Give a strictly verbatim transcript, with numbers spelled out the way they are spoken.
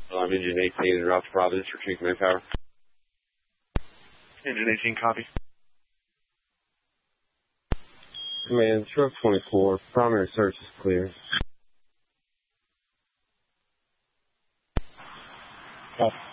Well, I'm Engine eighteen en route to Providence, retrieve manpower. Engine eighteen, copy. Command, Truck twenty-four, primary search is clear. Copy.